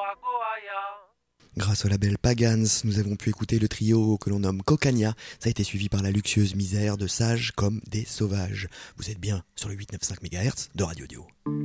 Grâce au label Pagans, nous avons pu écouter le trio que l'on nomme Cocania. Ça a été suivi par la luxueuse misère de Sages comme des sauvages. Vous êtes bien sur le 895 MHz de Radio Dio.